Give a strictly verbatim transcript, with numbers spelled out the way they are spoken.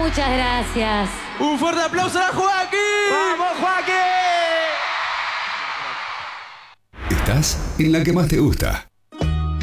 Muchas gracias. Un fuerte aplauso a Joaquín. ¡Vamos, Joaquín! Estás en la que más te gusta.